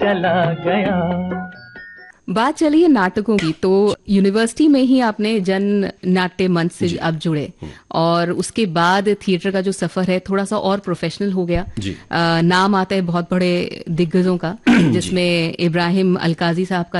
चला गया। बात चली है नाटकों की, तो यूनिवर्सिटी में ही आपने जन नाट्य मंच से अब जुड़े और उसके बाद थिएटर का जो सफर है थोड़ा सा और प्रोफेशनल हो गया। जी। नाम आता है बहुत बड़े दिग्गजों का, जिसमें इब्राहिम अलकाजी साहब का